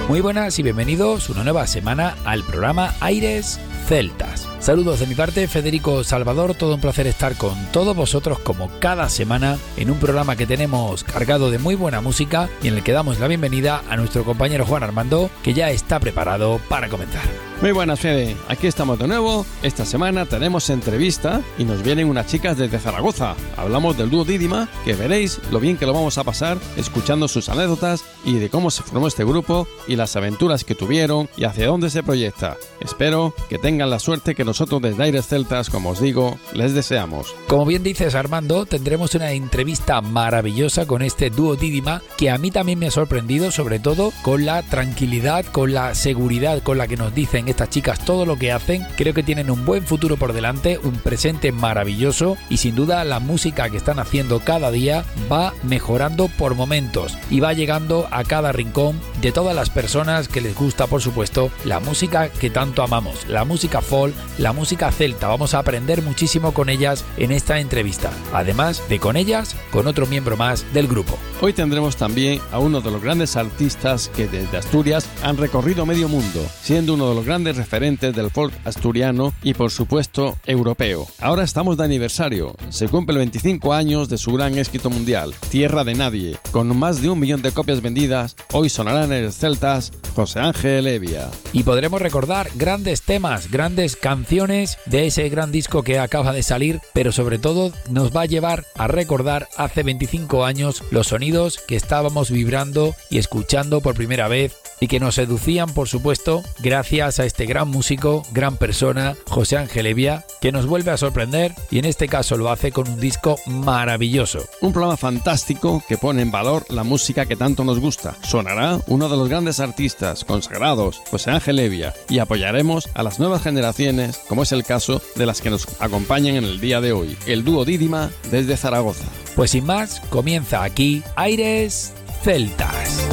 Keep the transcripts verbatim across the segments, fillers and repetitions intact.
Muy buenas y bienvenidos una nueva semana al programa Aires Celtas. Saludos de mi parte, Federico Salvador, todo un placer estar con todos vosotros como cada semana en un programa que tenemos cargado de muy buena música y en el que damos la bienvenida a nuestro compañero Juan Armando, que ya está preparado para comenzar. Muy buenas, Fede, aquí estamos de nuevo. Esta semana tenemos entrevista y nos vienen unas chicas desde Zaragoza. Hablamos del dúo Dídima, que veréis lo bien que lo vamos a pasar escuchando sus anécdotas y de cómo se formó este grupo y las aventuras que tuvieron y hacia dónde se proyecta. Espero que tengan la suerte que nosotros desde Aires Celtas, como os digo, les deseamos. Como bien dices, Armando, tendremos una entrevista maravillosa con este dúo Dídima, que a mí también me ha sorprendido, sobre todo con la tranquilidad, con la seguridad con la que nos dicen estas chicas todo lo que hacen. Creo que tienen un buen futuro por delante, un presente maravilloso y sin duda la música que están haciendo cada día va mejorando por momentos y va llegando a cada rincón de todas las personas que les gusta, por supuesto, la música que tanto amamos, la música folk, la música celta. Vamos a aprender muchísimo con ellas en esta entrevista, además de con ellas, con otro miembro más del grupo. Hoy tendremos también a uno de los grandes artistas que desde Asturias han recorrido medio mundo, siendo uno de los grandes referentes del folk asturiano y por supuesto europeo. Ahora estamos de aniversario, se cumple veinticinco años de su gran éxito mundial, Tierra de Nadie, con más de un millón de copias vendidas. Hoy sonarán en el Celtas José Ángel Hevia. Y podremos recordar grandes temas, grandes canciones de ese gran disco que acaba de salir, pero sobre todo nos va a llevar a recordar hace veinticinco años los sonidos que estábamos vibrando y escuchando por primera vez y que nos seducían, por supuesto, gracias a este gran músico, gran persona, José Ángel Hevia, que nos vuelve a sorprender y en este caso lo hace con un disco maravilloso. Un programa fantástico que pone en valor la música que tanto nos gusta. Sonará uno de los grandes artistas consagrados, José Ángel Hevia, y apoyaremos a las nuevas generaciones, como es el caso de las que nos acompañan en el día de hoy, el dúo Dídima desde Zaragoza. Pues sin más, comienza aquí Aires Celtas.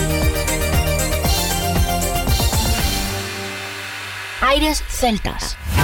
Aires Celtas.